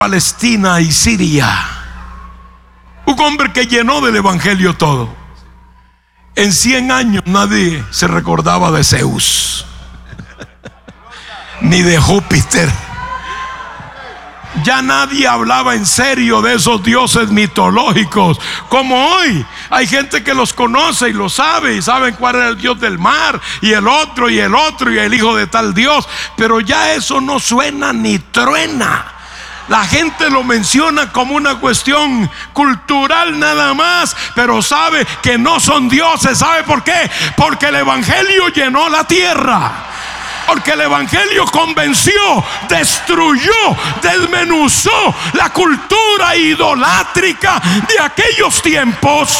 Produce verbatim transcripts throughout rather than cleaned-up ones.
Palestina y Siria. Un hombre que llenó del evangelio todo. En cien años nadie se recordaba de Zeus ni de Júpiter. Ya nadie hablaba en serio de esos dioses mitológicos como hoy. Hay gente que los conoce y lo sabe, y saben cuál era el dios del mar, y el otro, y el otro, y el hijo de tal dios. Pero ya eso no suena ni truena. La gente lo menciona como una cuestión cultural nada más, pero sabe que no son dioses. ¿Sabe por qué? Porque el evangelio llenó la tierra. Porque el evangelio convenció, destruyó, desmenuzó la cultura idolátrica de aquellos tiempos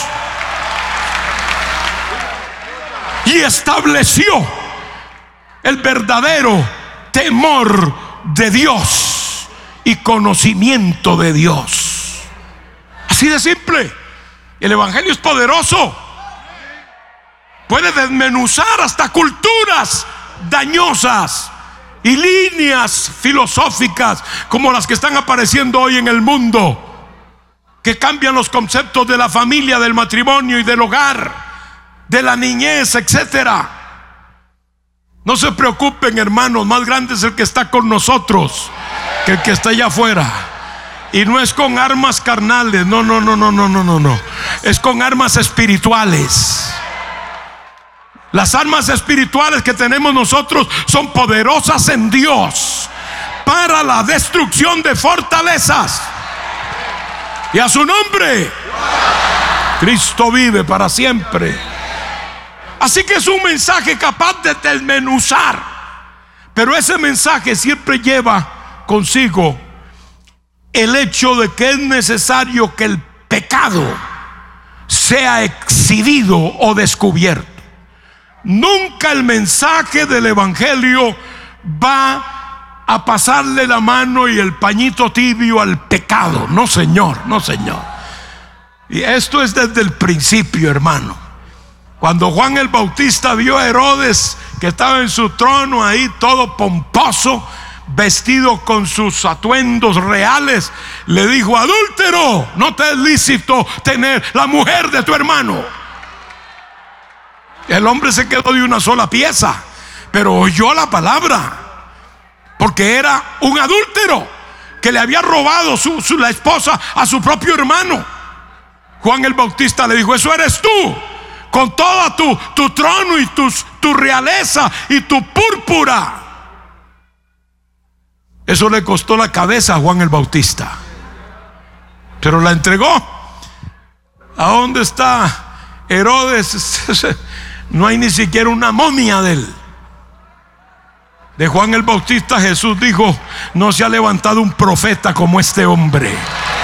y estableció el verdadero temor de Dios y conocimiento de Dios. Así de simple. El evangelio es poderoso. Puede desmenuzar hasta culturas dañosas y líneas filosóficas como las que están apareciendo hoy en el mundo, que cambian los conceptos de la familia, del matrimonio y del hogar, de la niñez, etcétera. No se preocupen, hermanos, más grande es el que está con nosotros que el que está allá afuera. Y no es con armas carnales, no, no, no, no, no, no, no, no. Es con armas espirituales. Las armas espirituales que tenemos nosotros son poderosas en Dios para la destrucción de fortalezas. Y a su nombre, Cristo vive para siempre. Así que es un mensaje capaz de desmenuzar, pero ese mensaje siempre lleva consigo el hecho de que es necesario que el pecado sea exhibido o descubierto. Nunca el mensaje del evangelio va a pasarle la mano y el pañito tibio al pecado. No, señor, no, señor. Y esto es desde el principio, hermano. Cuando Juan el Bautista vio a Herodes, que estaba en su trono ahí todo pomposo, vestido con sus atuendos reales, le dijo: adúltero, no te es lícito tener la mujer de tu hermano. El hombre se quedó de una sola pieza, pero oyó la palabra, porque era un adúltero que le había robado su, su, la esposa a su propio hermano. Juan el Bautista le dijo: eso eres tú, con toda tu, tu trono y tus, tu realeza y tu púrpura. Eso le costó la cabeza a Juan el Bautista, pero la entregó. ¿A dónde está Herodes? No hay ni siquiera una momia de él. De Juan el Bautista Jesús dijo: no se ha levantado un profeta como este hombre.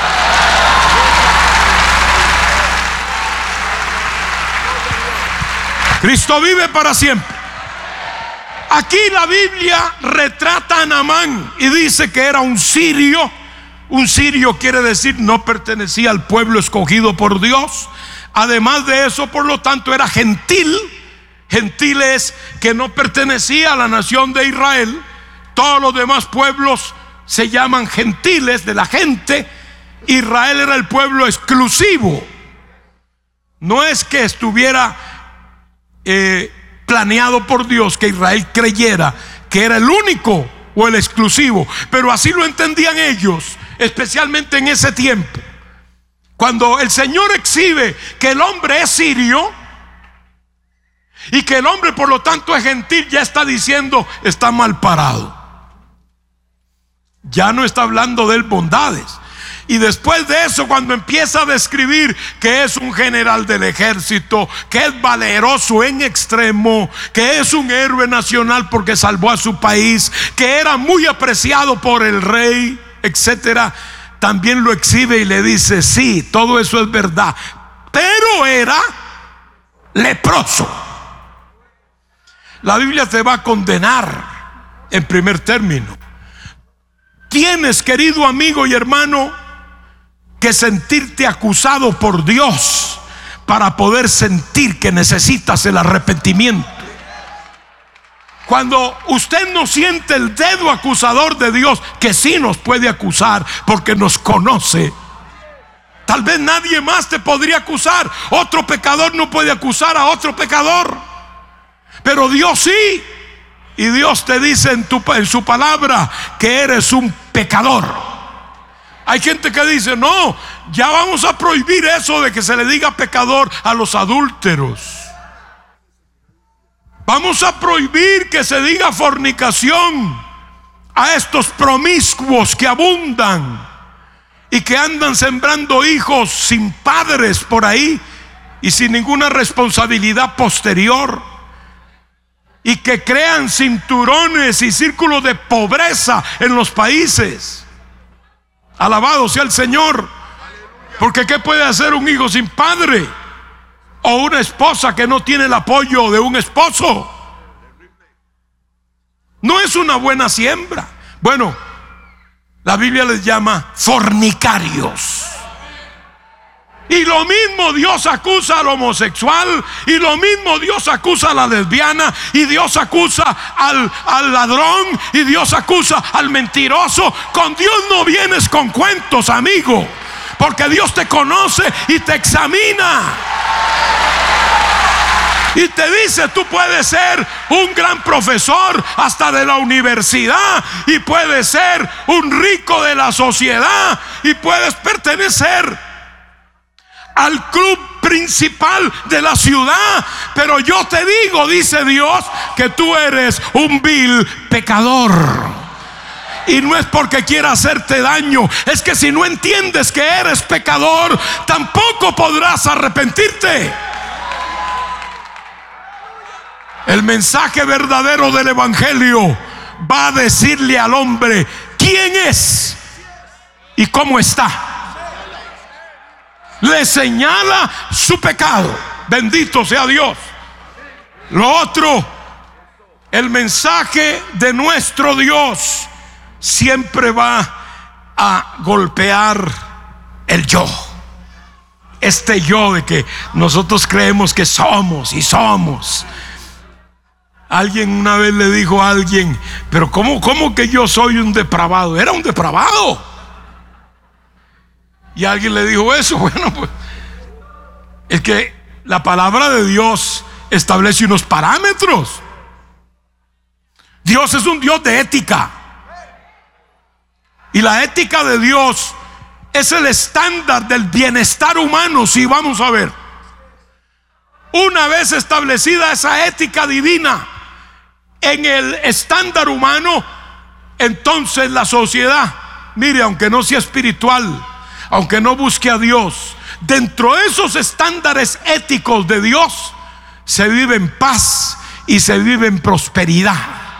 Cristo vive para siempre. Aquí la Biblia retrata a Naamán y dice que era un sirio. Un sirio quiere decir no pertenecía al pueblo escogido por Dios. Además de eso, por lo tanto, era gentil. Gentil es que no pertenecía a la nación de Israel. Todos los demás pueblos se llaman gentiles, de la gente. Israel era el pueblo exclusivo. No es que estuviera eh, planeado por Dios que Israel creyera que era el único o el exclusivo, pero así lo entendían ellos, especialmente en ese tiempo. Cuando el Señor exhibe que el hombre es sirio y que el hombre por lo tanto es gentil, ya está diciendo: está mal parado. Ya no está hablando de él bondades. Y después de eso, cuando empieza a describir que es un general del ejército, que es valeroso en extremo, que es un héroe nacional porque salvó a su país, que era muy apreciado por el rey, etcétera, también lo exhibe y le dice: sí, todo eso es verdad, pero era leproso. La Biblia te va a condenar en primer término. Tienes, querido amigo y hermano, que sentirte acusado por Dios para poder sentir que necesitas el arrepentimiento. Cuando usted no siente el dedo acusador de Dios, que sí nos puede acusar porque nos conoce. Tal vez nadie más te podría acusar. Otro pecador no puede acusar a otro pecador, pero Dios sí. Y Dios te dice en, tu, en su palabra que eres un pecador. Hay gente que dice: no, ya vamos a prohibir eso de que se le diga pecador a los adúlteros. Vamos a prohibir que se diga fornicación a estos promiscuos que abundan y que andan sembrando hijos sin padres por ahí y sin ninguna responsabilidad posterior, y que crean cinturones y círculos de pobreza en los países. Alabado sea el Señor. Porque ¿qué puede hacer un hijo sin padre? O una esposa que no tiene el apoyo de un esposo. No es una buena siembra. Bueno, la Biblia les llama fornicarios. Y lo mismo Dios acusa al homosexual, y lo mismo Dios acusa a la lesbiana, y Dios acusa al, al ladrón, y Dios acusa al mentiroso. Con Dios no vienes con cuentos, amigo, porque Dios te conoce y te examina. Y te dice: tú puedes ser un gran profesor hasta de la universidad, y puedes ser un rico de la sociedad, y puedes pertenecer al club principal de la ciudad, pero yo te digo, dice Dios, que tú eres un vil pecador. Y no es porque quiera hacerte daño, es que si no entiendes que eres pecador, tampoco podrás arrepentirte. El mensaje verdadero del evangelio va a decirle al hombre quién es y cómo está. Le señala su pecado. Bendito sea Dios. Lo otro, el mensaje de nuestro Dios siempre va a golpear el yo. Este yo de que nosotros creemos que somos y somos. Alguien una vez le dijo a alguien: pero ¿cómo, cómo que yo soy un depravado? Era un depravado. Y alguien le dijo eso. Bueno, pues es que la palabra de Dios establece unos parámetros. Dios es un Dios de ética, y la ética de Dios es el estándar del bienestar humano. Si vamos a ver, una vez establecida esa ética divina en el estándar humano, entonces la sociedad, mire, aunque no sea espiritual, aunque no busque a Dios, dentro de esos estándares éticos de Dios se vive en paz y se vive en prosperidad.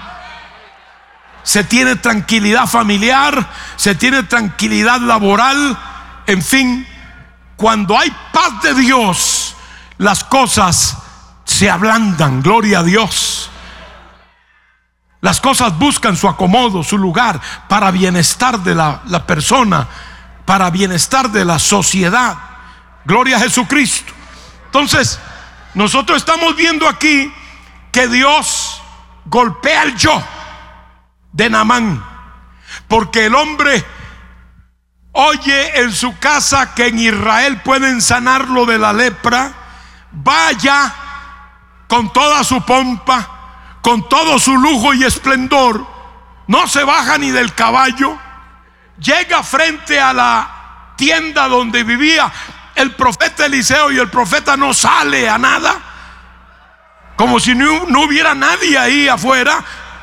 Se tiene tranquilidad familiar, se tiene tranquilidad laboral. En fin, cuando hay paz de Dios, las cosas se ablandan. Gloria a Dios. Las cosas buscan su acomodo, su lugar, para bienestar de la, la persona, para bienestar de la sociedad. Gloria a Jesucristo. Entonces, nosotros estamos viendo aquí que Dios golpea el yo de Naamán, porque el hombre oye en su casa que en Israel pueden sanarlo de la lepra. Vaya con toda su pompa, con todo su lujo y esplendor, no se baja ni del caballo, llega frente a la tienda donde vivía el profeta Eliseo, y el profeta no sale a nada, como si no, no hubiera nadie ahí afuera.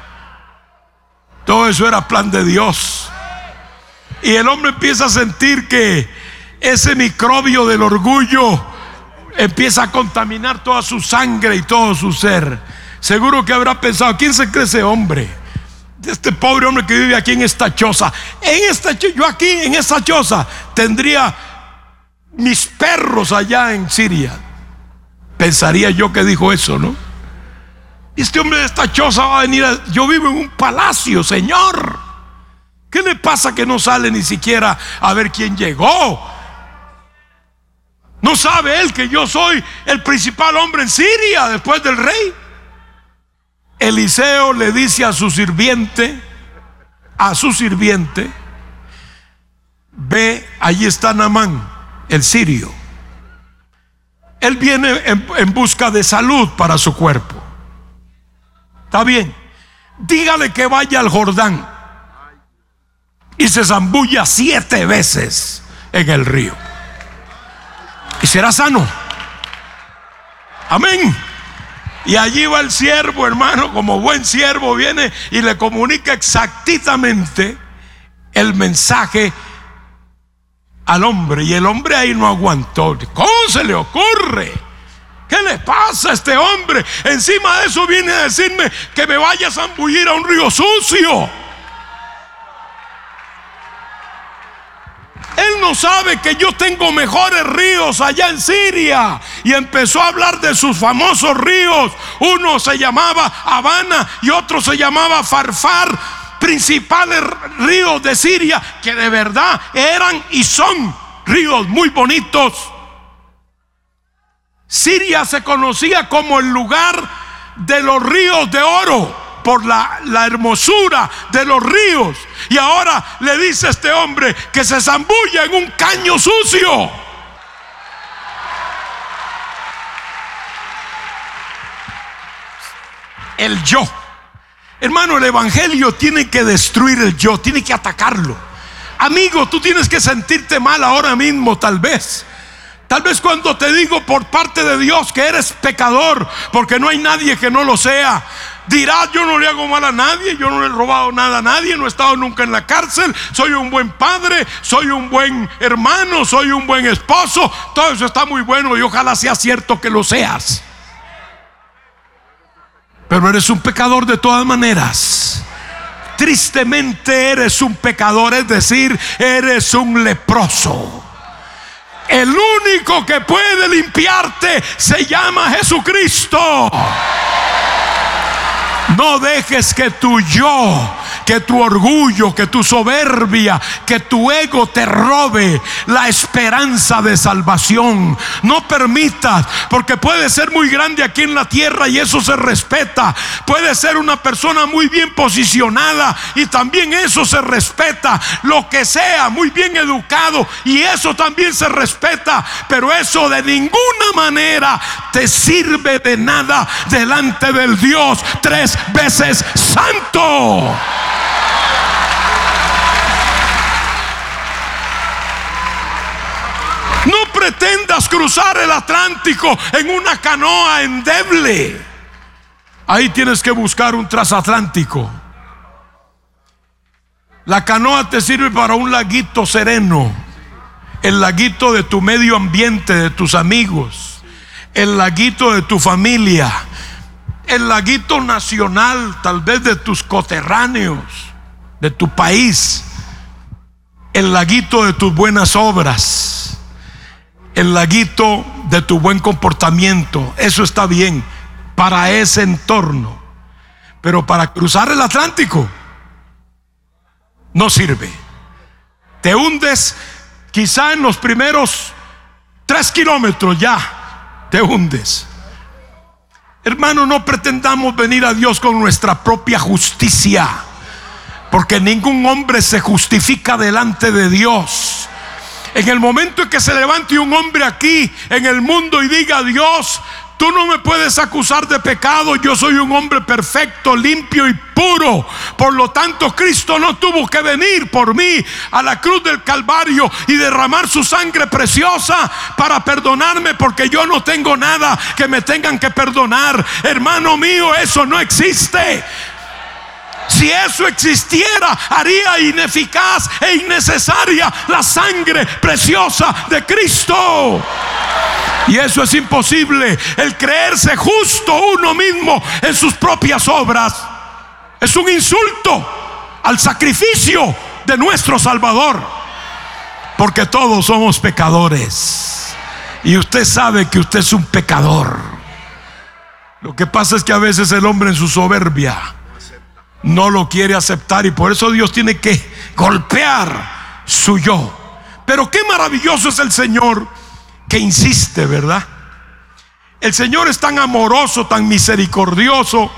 Todo eso era plan de Dios. Y el hombre empieza a sentir que ese microbio del orgullo empieza a contaminar toda su sangre y todo su ser. Seguro que habrá pensado: ¿quién se cree ese hombre? Este pobre hombre que vive aquí en esta choza. En esta, yo aquí en esta choza tendría mis perros allá en Siria. Pensaría yo que dijo eso, ¿no? Este hombre de esta choza va a venir a, yo vivo en un palacio, Señor. ¿Qué le pasa que no sale ni siquiera a ver quién llegó? ¿No sabe él que yo soy el principal hombre en Siria después del rey? Eliseo le dice a su sirviente, a su sirviente, ve, allí está Naamán, el sirio. Él viene en, en busca de salud para su cuerpo. Está bien, dígale que vaya al Jordán y se zambulla siete veces en el río y será sano. Amén. Y allí va el siervo, hermano, como buen siervo viene y le comunica exactamente el mensaje al hombre. Y el hombre ahí no aguantó. ¿Cómo se le ocurre? ¿Qué le pasa a este hombre? Encima de eso viene a decirme que me vaya a zambullir a un río sucio. Él no sabe que yo tengo mejores ríos allá en Siria. Y empezó a hablar de sus famosos ríos. Uno se llamaba Habana y otro se llamaba Farfar, principales ríos de Siria, que de verdad eran y son ríos muy bonitos. Siria se conocía como el lugar de los ríos de oro, por la, la hermosura de los ríos. Y ahora le dice a este hombre que se zambulla en un caño sucio. El yo. Hermano, el evangelio tiene que destruir el yo, tiene que atacarlo. Amigo, tú tienes que sentirte mal ahora mismo, tal vez. Tal vez cuando te digo por parte de Dios que eres pecador, porque no hay nadie que no lo sea. Dirás, yo no le hago mal a nadie, yo no le he robado nada a nadie, no he estado nunca en la cárcel, soy un buen padre, soy un buen hermano, soy un buen esposo. Todo eso está muy bueno y ojalá sea cierto que lo seas. Pero eres un pecador de todas maneras. Tristemente eres un pecador, es decir, eres un leproso. El único que puede limpiarte se llama Jesucristo. No dejes que tu yo, que tu orgullo, que tu soberbia, que tu ego te robe la esperanza de salvación. No permitas, porque puede ser muy grande aquí en la tierra y eso se respeta. Puede ser una persona muy bien posicionada y también eso se respeta. Lo que sea, muy bien educado y eso también se respeta. Pero eso de ninguna manera te sirve de nada delante del Dios tres veces santo. No pretendas cruzar el Atlántico en una canoa endeble. Ahí tienes que buscar un transatlántico. La canoa te sirve para un laguito sereno, el laguito de tu medio ambiente, de tus amigos, el laguito de tu familia, el laguito nacional, tal vez de tus coterráneos, de tu país, el laguito de tus buenas obras, el laguito de tu buen comportamiento. Eso está bien para ese entorno, pero para cruzar el Atlántico no sirve. Te hundes quizá en los primeros tres kilómetros, ya te hundes. Hermano, no pretendamos venir a Dios con nuestra propia justicia, porque ningún hombre se justifica delante de Dios. En el momento en que se levante un hombre aquí en el mundo y diga: Dios, tú no me puedes acusar de pecado, yo soy un hombre perfecto, limpio y puro. Por lo tanto, Cristo no tuvo que venir por mí a la cruz del Calvario y derramar su sangre preciosa para perdonarme, porque yo no tengo nada que me tengan que perdonar. Hermano mío, eso no existe. Si eso existiera, haría ineficaz e innecesaria la sangre preciosa de Cristo. Y eso es imposible. El creerse justo uno mismo en sus propias obras es un insulto al sacrificio de nuestro Salvador, porque todos somos pecadores y usted sabe que usted es un pecador. Lo que pasa es que a veces el hombre en su soberbia no lo quiere aceptar y por eso Dios tiene que golpear su yo. Pero qué maravilloso es el Señor, que insiste, ¿verdad? El Señor es tan amoroso, tan misericordioso,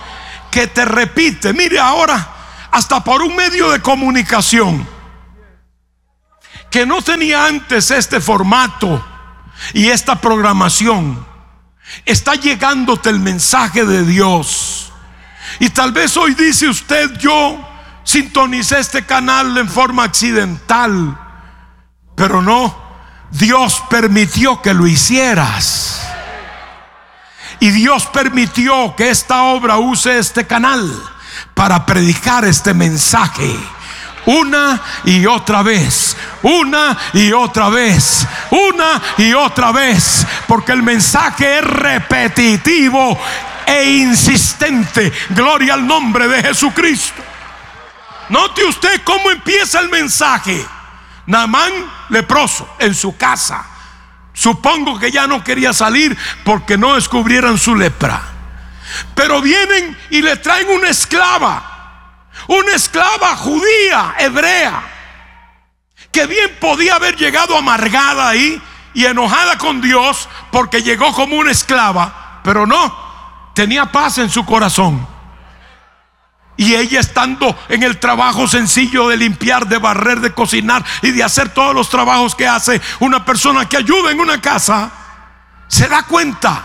que te repite. Mire, ahora hasta por un medio de comunicación que no tenía antes este formato y esta programación, está llegándote el mensaje de Dios. Y tal vez hoy dice usted: yo sintonicé este canal en forma accidental. Pero no, Dios permitió que lo hicieras. Y Dios permitió que esta obra use este canal para predicar este mensaje una y otra vez, una y otra vez, una y otra vez, porque el mensaje es repetitivo e insistente. Gloria al nombre de Jesucristo. Note usted cómo empieza el mensaje. Naamán, leproso, en su casa. Supongo que ya no quería salir porque no descubrieran su lepra. Pero vienen y le traen una esclava, una esclava judía, hebrea, que bien podía haber llegado amargada ahí y enojada con Dios porque llegó como una esclava, pero no, tenía paz en su corazón. Y ella, estando en el trabajo sencillo de limpiar, de barrer, de cocinar y de hacer todos los trabajos que hace una persona que ayuda en una casa, se da cuenta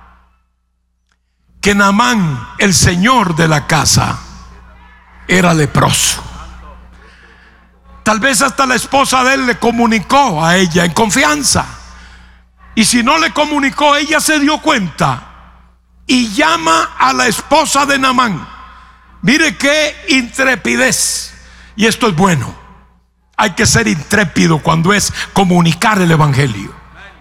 que Naamán, el señor de la casa, era leproso. Tal vez hasta la esposa de él le comunicó a ella en confianza. Y si no le comunicó, ella se dio cuenta y llama a la esposa de Naamán. Mire qué intrepidez. Y esto es bueno. Hay que ser intrépido cuando es comunicar el evangelio.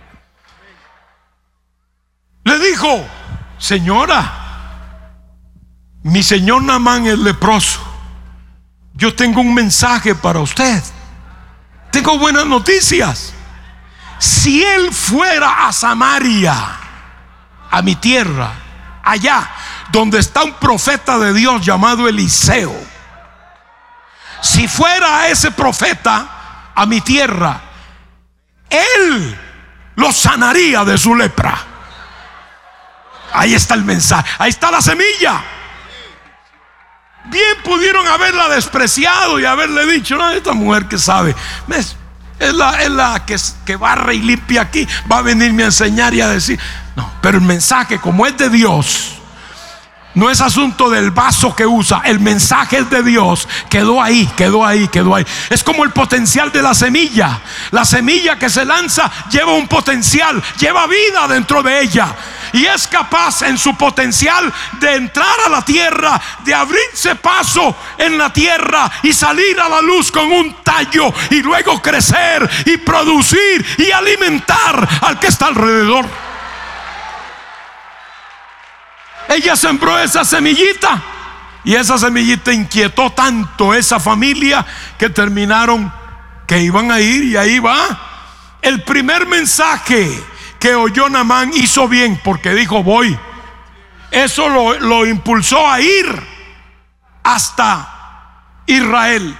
Le dijo: señora, mi señor Naamán es leproso. Yo tengo un mensaje para usted. Tengo buenas noticias. Si él fuera a Samaria, a mi tierra, allá donde está un profeta de Dios llamado Eliseo, si fuera a ese profeta a mi tierra, él lo sanaría de su lepra. Ahí está el mensaje, ahí está la semilla. Bien pudieron haberla despreciado y haberle dicho: no, esta mujer que sabe, ¿ves? Es la, es la que, que barre y limpia aquí, va a venirme a enseñar y a decir. No, pero el mensaje, como es de Dios, no es asunto del vaso que usa. El mensaje es de Dios. Quedó ahí, quedó ahí, quedó ahí. Es como el potencial de la semilla. La semilla que se lanza lleva un potencial, lleva vida dentro de ella, y es capaz en su potencial de entrar a la tierra, de abrirse paso en la tierra y salir a la luz con un tallo, y luego crecer y producir y alimentar al que está alrededor. Ella sembró esa semillita, y esa semillita inquietó tanto esa familia que terminaron que iban a ir. Y ahí va el primer mensaje que oyó Naamán. Hizo bien porque dijo: voy. Eso lo, lo impulsó a ir hasta Israel.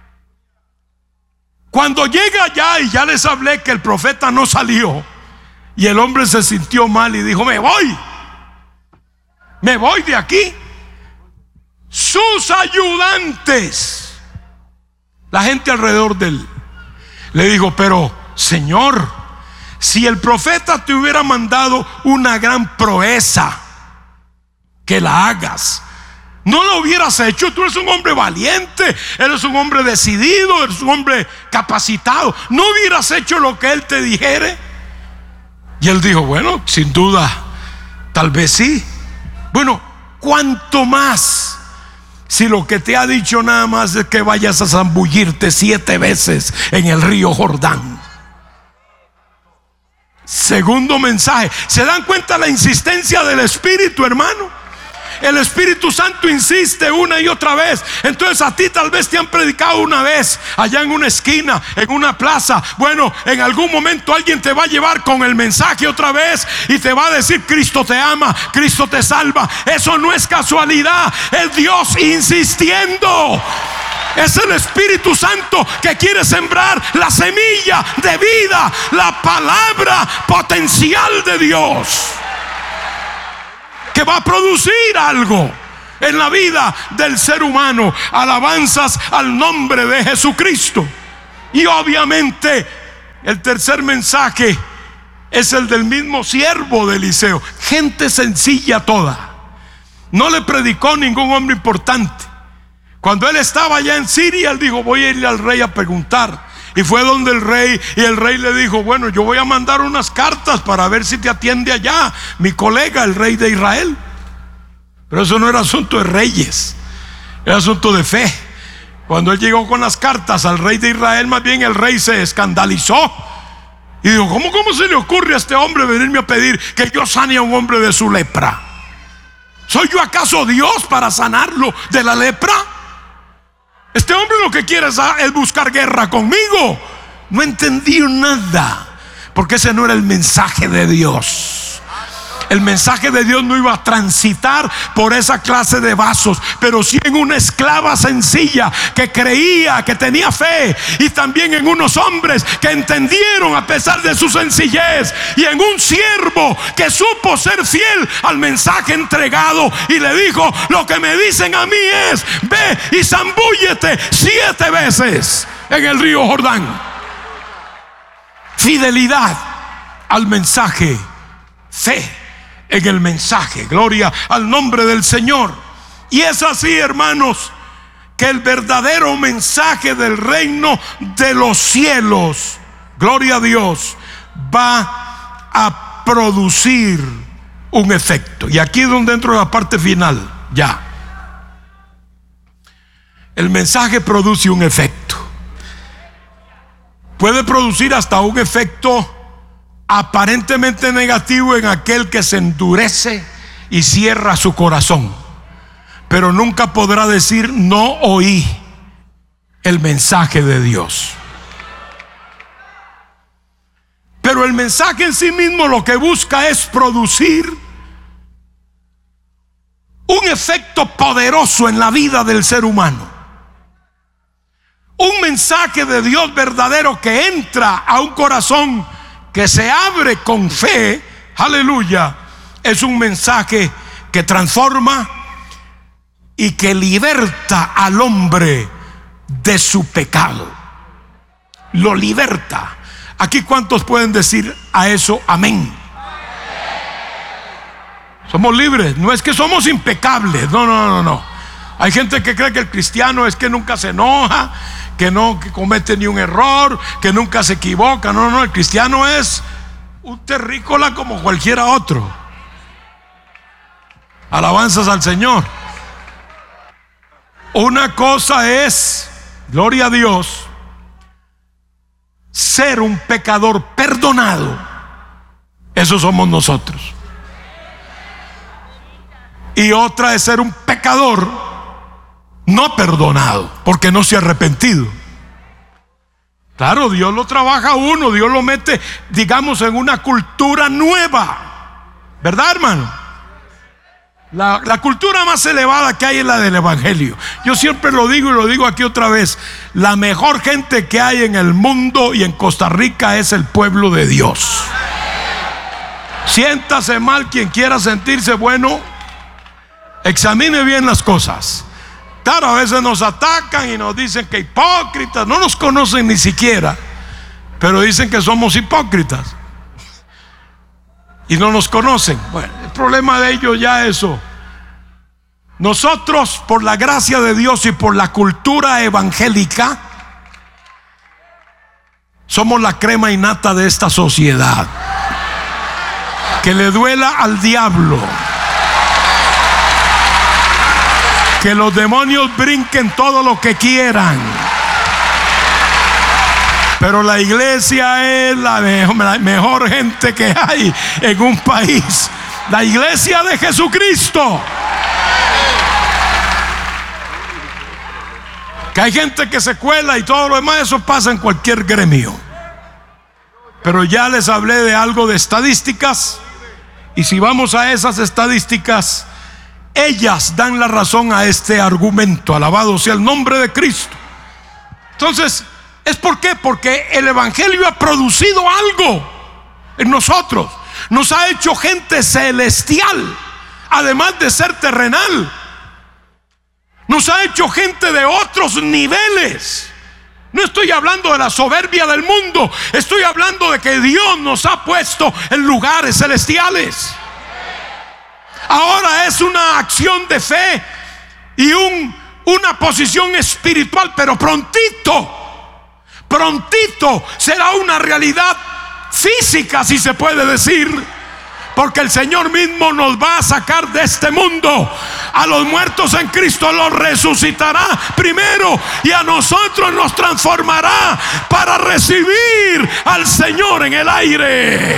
Cuando llega allá, y ya les hablé que el profeta no salió, y el hombre se sintió mal y dijo: me voy. Me voy de aquí. Sus ayudantes, la gente alrededor de él, le dijo: pero Señor, si el profeta te hubiera mandado una gran proeza, que la hagas. No lo hubieras hecho. Tú eres un hombre valiente, eres un hombre decidido, eres un hombre capacitado. No hubieras hecho lo que él te dijere. Y él dijo: bueno, sin duda, tal vez sí. Bueno, ¿cuánto más si lo que te ha dicho nada más es que vayas a zambullirte siete veces en el río Jordán? Segundo mensaje. ¿Se dan cuenta la insistencia del Espíritu, hermano? El Espíritu Santo insiste una y otra vez. Entonces a ti tal vez te han predicado una vez allá en una esquina, en una plaza. Bueno, en algún momento alguien te va a llevar con el mensaje otra vez y te va a decir: Cristo te ama, Cristo te salva. Eso no es casualidad, es Dios insistiendo. Es el Espíritu Santo que quiere sembrar la semilla de vida, la palabra potencial de Dios, que va a producir algo. en la vida del ser humano. Alabanzas al nombre de Jesucristo. Y obviamente el tercer mensaje es el del mismo siervo de Eliseo. Gente sencilla toda. No le predicó ningún hombre importante. Cuando él estaba allá en Siria, él dijo: voy a ir al rey a preguntar. Y fue donde el rey, y el rey le dijo: bueno, yo voy a mandar unas cartas para ver si te atiende allá mi colega, el rey de Israel. Pero eso no era asunto de reyes, era asunto de fe. Cuando él llegó con las cartas al rey de Israel, más bien el rey se escandalizó y dijo: ¿Cómo, cómo se le ocurre a este hombre venirme a pedir que yo sane a un hombre de su lepra? ¿Soy yo acaso Dios para sanarlo de la lepra? Este hombre lo que quiere es, es buscar guerra conmigo. No entendí nada, porque ese no era el mensaje de Dios. El mensaje de Dios no iba a transitar por esa clase de vasos, pero sí en una esclava sencilla que creía, que tenía fe, y también en unos hombres que entendieron a pesar de su sencillez, y en un siervo que supo ser fiel al mensaje entregado y le dijo: lo que me dicen a mí es: ve y zambúllete siete veces en el río Jordán. Fidelidad al mensaje, fe en el mensaje. Gloria al nombre del Señor. Y es así, hermanos, que el verdadero mensaje del reino de los cielos, gloria a Dios, va a producir un efecto. Y aquí es donde entro en la parte final. Ya, el mensaje produce un efecto. Puede producir hasta un efecto aparentemente negativo en aquel que se endurece y cierra su corazón, pero nunca podrá decir: no oí el mensaje de Dios. Pero el mensaje en sí mismo lo que busca es producir un efecto poderoso en la vida del ser humano. Un mensaje de Dios verdadero que entra a un corazón que se abre con fe, aleluya, es un mensaje que transforma y que liberta al hombre de su pecado. Lo liberta. Aquí, ¿cuántos pueden decir a eso amén? Somos libres. No es que somos impecables, no, no, no, no. Hay gente que cree que el cristiano es que nunca se enoja, que no que comete ni un error, que nunca se equivoca. No, no, el cristiano es un terrícola como cualquiera otro. Alabanzas al Señor. Una cosa es, gloria a Dios, ser un pecador perdonado. Eso somos nosotros. Y otra es ser un pecador no perdonado, porque no se ha arrepentido. Claro, Dios lo trabaja a uno, Dios lo mete, digamos, en una cultura nueva, ¿verdad, hermano? La, la cultura más elevada que hay es la del evangelio. Yo siempre lo digo y lo digo aquí otra vez: la mejor gente que hay en el mundo y en Costa Rica es el pueblo de Dios. Siéntase mal quien quiera sentirse bueno, examine bien las cosas. Claro, a veces nos atacan y nos dicen que hipócritas, no nos conocen ni siquiera, pero dicen que somos hipócritas y no nos conocen. Bueno, el problema de ellos ya eso. Nosotros, por la gracia de Dios y por la cultura evangélica, somos la crema innata de esta sociedad. Que le duela al diablo, que los demonios brinquen todo lo que quieran, pero la iglesia es la mejor, la mejor gente que hay en un país. La iglesia de Jesucristo. Que hay gente que se cuela y todo lo demás, eso pasa en cualquier gremio. Pero ya les hablé de algo de estadísticas, y si vamos a esas estadísticas, ellas dan la razón a este argumento. Alabado sea el nombre de Cristo. Entonces, ¿es por qué? Porque el evangelio ha producido algo en nosotros. Nos ha hecho gente celestial, además de ser terrenal. Nos ha hecho gente de otros niveles. No estoy hablando de la soberbia del mundo, estoy hablando de que Dios nos ha puesto en lugares celestiales. Ahora es una acción de fe y un, una posición espiritual, pero prontito, prontito será una realidad física, si se puede decir. Porque el Señor mismo nos va a sacar de este mundo. A los muertos en Cristo los resucitará primero, y a nosotros nos transformará para recibir al Señor en el aire.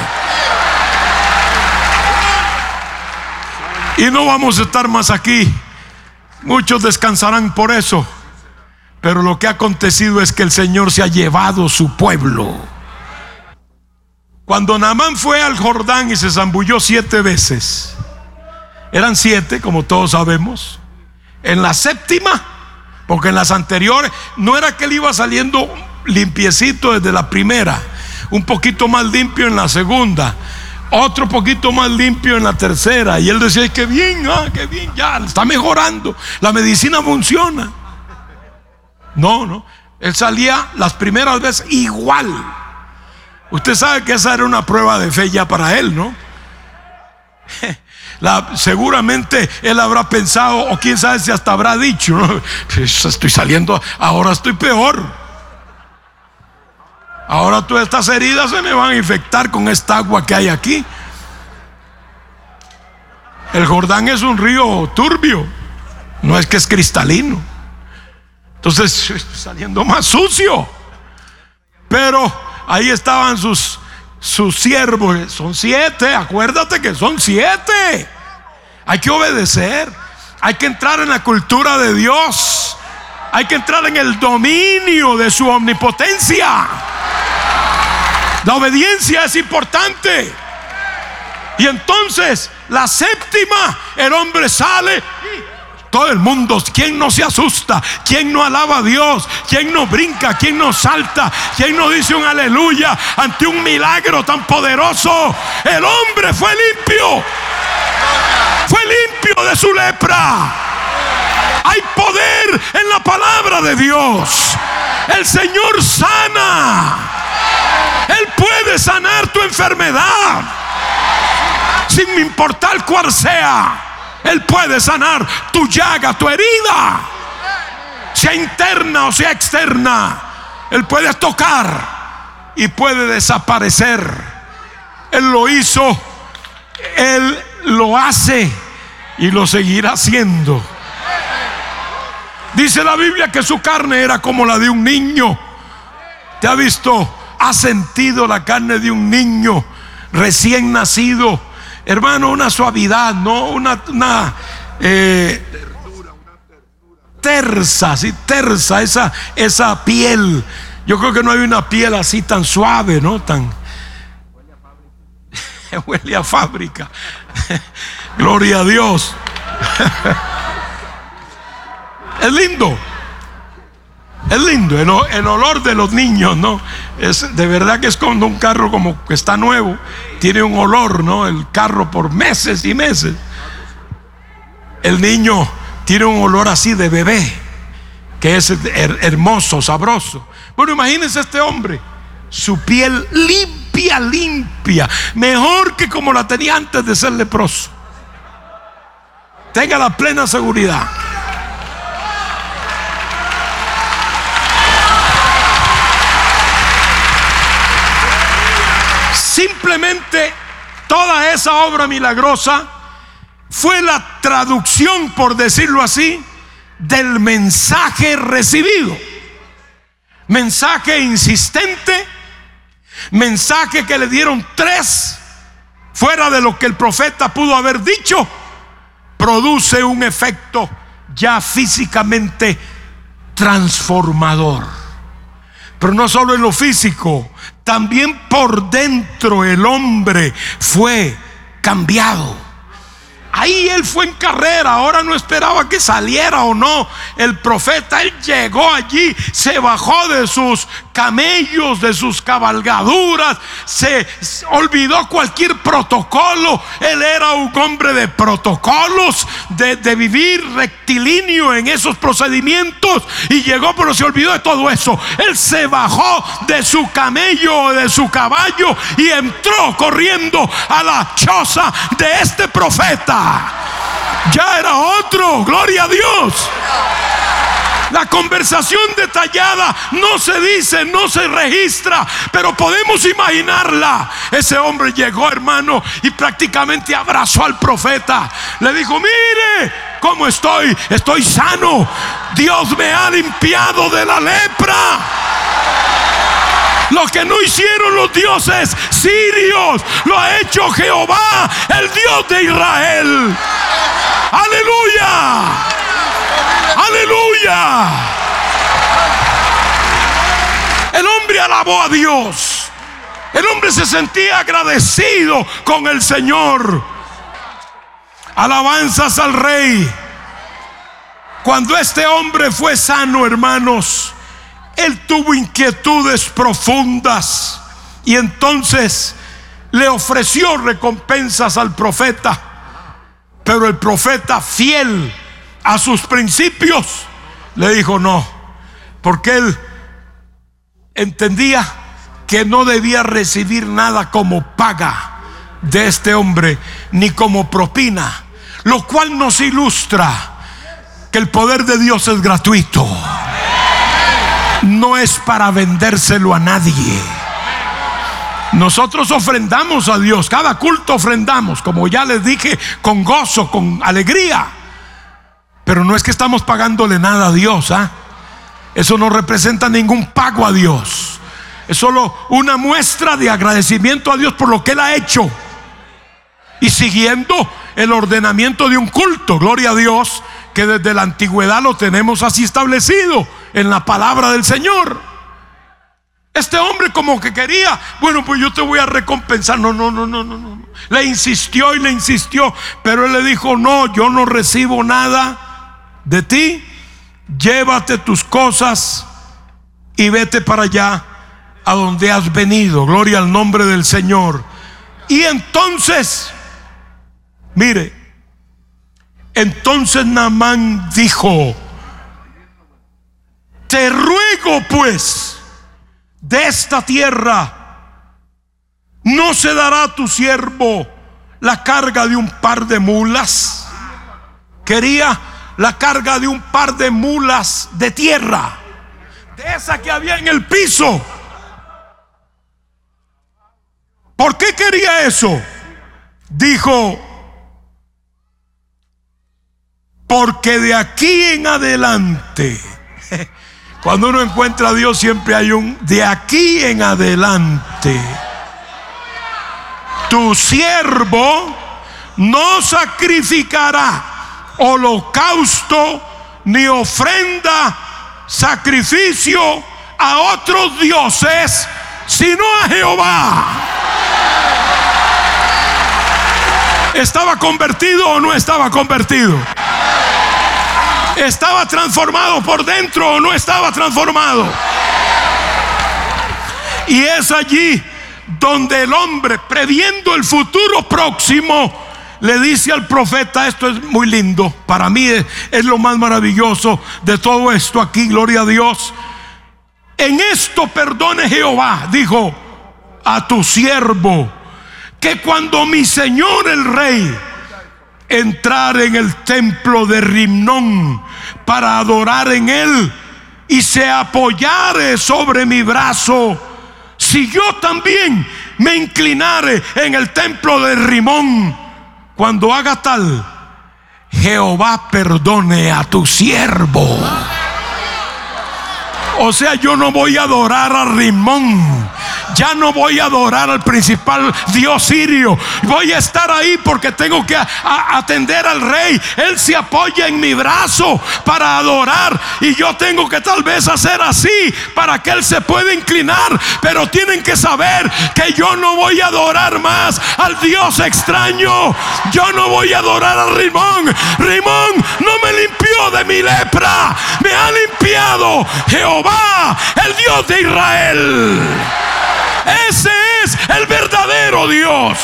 Y no vamos a estar más aquí. Muchos descansarán por eso. Pero lo que ha acontecido es que el Señor se ha llevado su pueblo. Cuando Naamán fue al Jordán y se zambulló siete veces, eran siete, como todos sabemos. En la séptima, porque en las anteriores no era que él iba saliendo limpiecito desde la primera, un poquito más limpio en la segunda, otro poquito más limpio en la tercera, y él decía: "Ay, qué bien, ah, qué bien, ya está mejorando, la medicina funciona". No, no, él salía las primeras veces igual. Usted sabe que esa era una prueba de fe ya para él, ¿no? La, seguramente él habrá pensado, o quién sabe si hasta habrá dicho, ¿no? Estoy saliendo, ahora estoy peor. Ahora todas estas heridas se me van a infectar con esta agua que hay aquí. El Jordán es un río turbio, no es que es cristalino. Entonces estoy saliendo más sucio. Pero ahí estaban sus, sus siervos. Son siete, acuérdate que son siete. Hay que obedecer. Hay que entrar en la cultura de Dios. Hay que entrar en el dominio de su omnipotencia. La obediencia es importante. Y entonces, la séptima, el hombre sale. Todo el mundo, ¿quién no se asusta? ¿Quién no alaba a Dios? ¿Quién no brinca? ¿Quién no salta? ¿Quién no dice un aleluya ante un milagro tan poderoso? El hombre fue limpio. Fue limpio de su lepra. Hay poder en la palabra de Dios. El Señor sana. Él puede sanar tu enfermedad, sin importar cuál sea. Él puede sanar tu llaga, tu herida, sea interna o sea externa. Él puede tocar y puede desaparecer. Él lo hizo, Él lo hace y lo seguirá haciendo. Dice la Biblia que su carne era como la de un niño. ¿Te ha visto? ¿Ha sentido la carne de un niño recién nacido? Hermano, una suavidad, no una, una eh, tersa, sí, tersa, esa, esa piel. Yo creo que no hay una piel así tan suave, ¿no? Tan huele a fábrica. Gloria a Dios. Es lindo. Es lindo el, el olor de los niños, ¿no? Es de verdad que es como un carro como que está nuevo. Tiene un olor, ¿no? El carro por meses y meses. El niño tiene un olor así de bebé, que es her- hermoso, sabroso. Bueno, imagínense este hombre, su piel limpia, limpia, mejor que como la tenía antes de ser leproso. Tenga la plena seguridad. Simplemente toda esa obra milagrosa fue la traducción, por decirlo así, del mensaje recibido. Mensaje insistente, mensaje que le dieron tres, fuera de lo que el profeta pudo haber dicho, produce un efecto ya físicamente transformador. Pero no solo en lo físico, también por dentro el hombre fue cambiado. Ahí él fue en carrera, ahora no esperaba que saliera o no el profeta. Él llegó allí, se bajó de sus camellos, de sus cabalgaduras, se olvidó cualquier protocolo. Él era un hombre de protocolos, de, de vivir rectilíneo en esos procedimientos, y llegó, pero se olvidó de todo eso. Él se bajó de su camello, de su caballo, y entró corriendo a la choza de este profeta. Ya era otro, gloria a Dios. La conversación detallada no se dice, no se registra, pero podemos imaginarla. Ese hombre llegó, hermano, y prácticamente abrazó al profeta. Le dijo: mire cómo estoy, estoy sano. Dios me ha limpiado de la lepra. Lo que no hicieron los dioses sirios, lo ha hecho Jehová, el Dios de Israel. Aleluya, aleluya. El hombre alabó a Dios. El hombre se sentía agradecido con el Señor. Alabanzas al Rey. Cuando este hombre fue sano, hermanos, él tuvo inquietudes profundas, y entonces le ofreció recompensas al profeta. Pero el profeta, fiel a sus principios, le dijo no, porque él entendía que no debía recibir nada como paga de este hombre, ni como propina, lo cual nos ilustra que el poder de Dios es gratuito. No es para vendérselo a nadie. Nosotros ofrendamos a Dios, cada culto ofrendamos, como ya les dije, con gozo, con alegría. Pero no es que estamos pagándole nada a Dios, ¿ah? Eso no representa ningún pago a Dios. Es solo una muestra de agradecimiento a Dios por lo que Él ha hecho, y siguiendo el ordenamiento de un culto, gloria a Dios, que desde la antigüedad lo tenemos así establecido en la palabra del Señor. Este hombre como que quería, bueno, pues yo te voy a recompensar. No, no, no, no, no, no. Le insistió y le insistió, pero él le dijo: no, yo no recibo nada de ti. Llévate tus cosas y vete para allá a donde has venido. Gloria al nombre del Señor. Y entonces, mire, entonces Naamán dijo: te ruego pues, de esta tierra no se dará a tu siervo la carga de un par de mulas. Quería la carga de un par de mulas de tierra, de esa que había en el piso. ¿Por qué quería eso? Dijo: porque de aquí en adelante, cuando uno encuentra a Dios siempre hay un de aquí en adelante, tu siervo no sacrificará holocausto ni ofrenda, sacrificio a otros dioses, sino a Jehová. ¿Estaba convertido o no estaba convertido? ¿Estaba transformado por dentro o no estaba transformado? Y es allí donde el hombre, previendo el futuro próximo, le dice al profeta: esto es muy lindo, para mí es, es lo más maravilloso de todo esto aquí, gloria a Dios. En esto perdone Jehová, dijo, a tu siervo, que cuando mi señor el rey entrar en el templo de Rimnón para adorar en él y se apoyare sobre mi brazo, si yo también me inclinare en el templo de Rimón, cuando haga tal, Jehová perdone a tu siervo. O sea, yo no voy a adorar a Rimón, Ya no voy a adorar al principal dios sirio. Voy a estar ahí porque tengo que a, a atender al rey. Él se apoya en mi brazo para adorar, y yo tengo que tal vez hacer así para que él se pueda inclinar. Pero tienen que saber que yo no voy a adorar más al dios extraño. Yo no voy a adorar a Rimón. Rimón no me limpió de mi lepra. Me ha limpiado Jehová, el Dios de Israel. Ese es el verdadero Dios.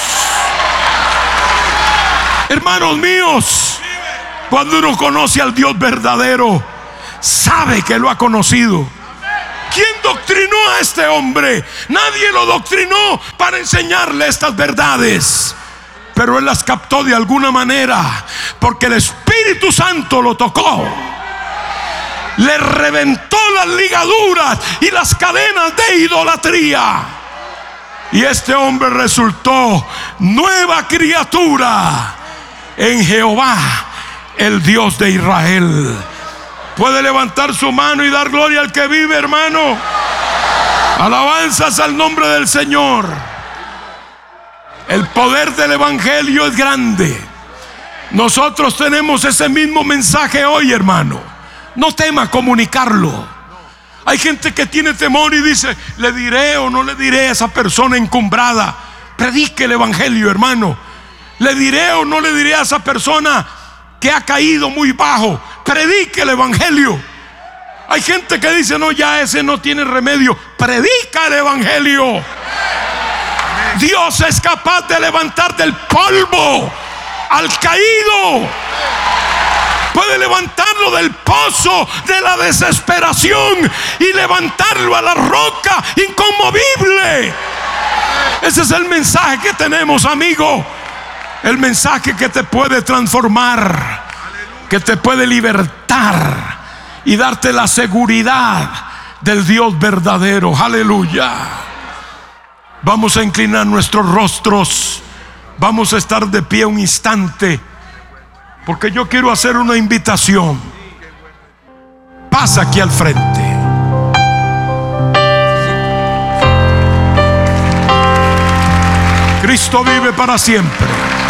Hermanos míos, cuando uno conoce al Dios verdadero, sabe que lo ha conocido. ¿Quién doctrinó a este hombre? Nadie lo doctrinó para enseñarle estas verdades, pero él las captó de alguna manera, porque el Espíritu Santo lo tocó. Le reventó las ligaduras y las cadenas de idolatría, y este hombre resultó nueva criatura en Jehová, el Dios de Israel. Puede levantar su mano y dar gloria al que vive, hermano. Alabanzas al nombre del Señor. El poder del evangelio es grande. Nosotros tenemos ese mismo mensaje hoy, hermano. No tema comunicarlo. Hay gente que tiene temor y dice: ¿le diré o no le diré a esa persona encumbrada? Predique el evangelio, hermano. ¿Le diré o no le diré a esa persona que ha caído muy bajo? Predique el evangelio. Hay gente que dice: no, ya ese no tiene remedio. Predica el evangelio. Dios es capaz de levantar del polvo al caído. Puede levantarlo del pozo de la desesperación y levantarlo a la roca inconmovible. Ese es el mensaje que tenemos, amigo. El mensaje que te puede transformar, que te puede libertar y darte la seguridad del Dios verdadero. Aleluya. Vamos a inclinar nuestros rostros. Vamos a estar de pie un instante, porque yo quiero hacer una invitación. Pasa aquí al frente. Cristo vive para siempre.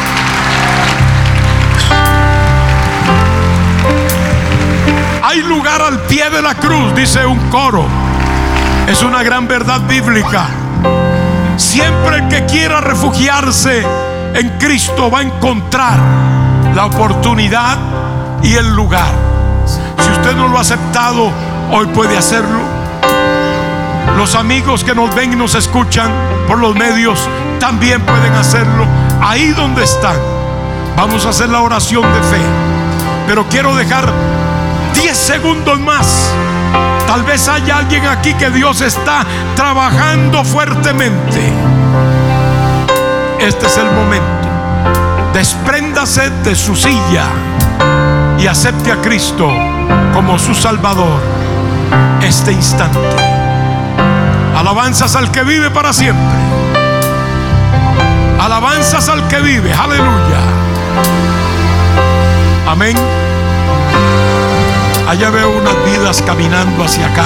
Hay lugar al pie de la cruz, dice un coro. Es una gran verdad bíblica. Siempre el que quiera refugiarse en Cristo va a encontrar la oportunidad y el lugar. Si usted no lo ha aceptado, hoy puede hacerlo. Los amigos que nos ven y nos escuchan por los medios también pueden hacerlo ahí donde están. Vamos a hacer la oración de fe, pero quiero dejar diez segundos más. Tal vez haya alguien aquí que Dios está trabajando fuertemente. Este es el momento. Despréndase de su silla y acepte a Cristo como su Salvador este instante. Alabanzas al que vive para siempre. Alabanzas al que vive. Aleluya. Amén. Allá veo unas vidas caminando hacia acá.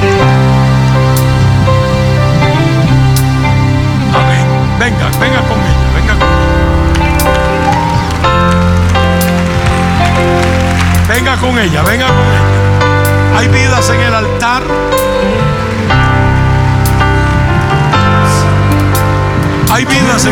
Amén. Venga, venga con ella, venga con ella. Venga con ella, venga con ella. Hay vidas en el altar. Hay vidas en